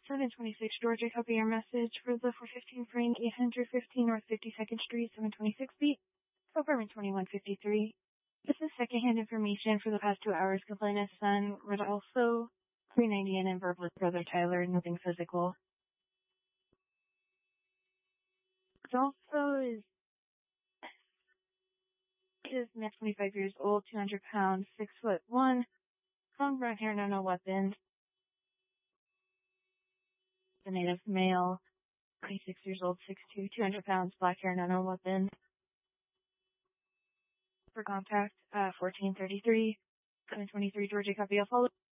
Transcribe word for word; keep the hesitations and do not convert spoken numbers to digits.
seven twenty-six Georgia, copy your message for the four fifteen frame, eight fifteen North fifty-second Street, seven twenty-six feet, apartment twenty-one fifty-three. This is secondhand information for the past two hours. Complainant's son, Rodolfo, three ninety in and verbal with brother Tyler, nothing physical. Rodolfo is, is man twenty-five years old, two hundred pounds, six foot one, long brown hair, no, no weapons. The native male, twenty-six years old, six two, two hundred pounds, black hair, no, no weapon. For contact, uh, fourteen thirty-three, seven twenty-three Georgia, copy. I'll follow.